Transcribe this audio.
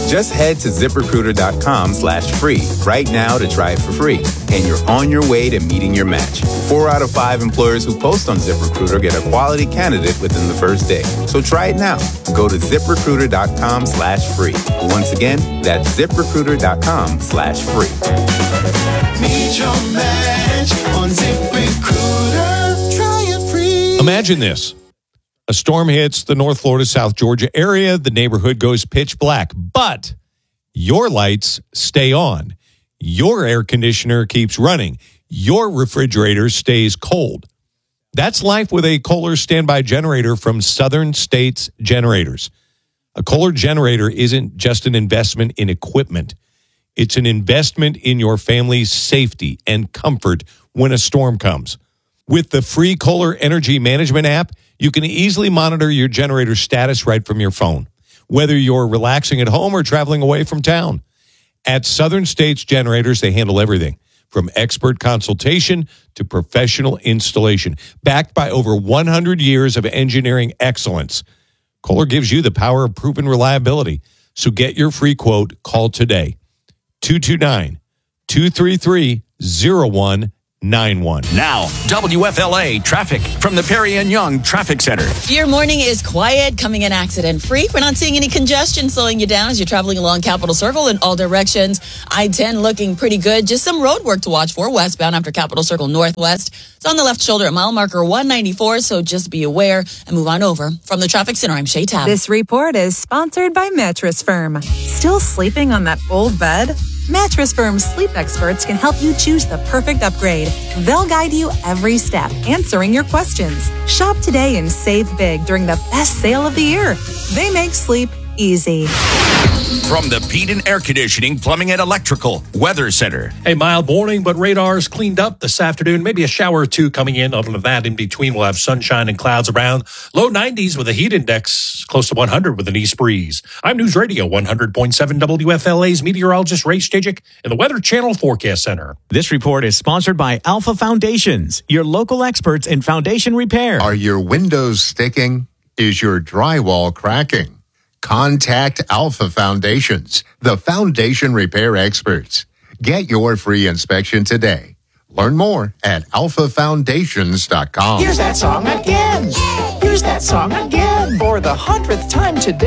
Just head to ZipRecruiter.com/free right now to try it for free. And you're on your way to meeting your match. 4 out of 5 employers who post on ZipRecruiter get a quality candidate within the first day. So try it now. Go to ZipRecruiter.com/free. Once again, that's ZipRecruiter.com/free. Meet your match on ZipRecruiter. Try it free. Imagine this. A storm hits the North Florida, South Georgia area. The neighborhood goes pitch black, but your lights stay on. Your air conditioner keeps running. Your refrigerator stays cold. That's life with a Kohler standby generator from Southern States Generators. A Kohler generator isn't just an investment in equipment. It's an investment in your family's safety and comfort when a storm comes. With the free Kohler Energy Management app, you can easily monitor your generator status right from your phone, whether you're relaxing at home or traveling away from town. At Southern States Generators, they handle everything from expert consultation to professional installation, backed by over 100 years of engineering excellence. Kohler gives you the power of proven reliability. So get your free quote. Call today. 229-233-0191. Now, WFLA traffic from the Perry and Young Traffic Center. Your morning is quiet, coming in accident-free. We're not seeing any congestion slowing you down as you're traveling along Capitol Circle in all directions. I-10 looking pretty good. Just some road work to watch for westbound after Capitol Circle Northwest. It's on the left shoulder at mile marker 194, so just be aware and move on over. From the Traffic Center, I'm Shay Tab. This report is sponsored by Mattress Firm. Still sleeping on that old bed? Mattress Firm's sleep experts can help you choose the perfect upgrade. They'll guide you every step, answering your questions. Shop today and save big during the best sale of the year. They make sleep easy. From the Peden Air Conditioning, Plumbing, and Electrical Weather Center. A mild morning, but radar's cleaned up this afternoon. Maybe a shower or two coming in. Other than that, in between, we'll have sunshine and clouds around. Low 90s with a heat index close to 100 with an east breeze. I'm News Radio 100.7 WFLA's meteorologist Ray Stajic in the Weather Channel Forecast Center. This report is sponsored by Alpha Foundations, your local experts in foundation repair. Are your windows sticking? Is your drywall cracking? Contact Alpha Foundations, the foundation repair experts. Get your free inspection today. Learn more at alphafoundations.com. Here's that song again. Here's that song again. For the 100th time today.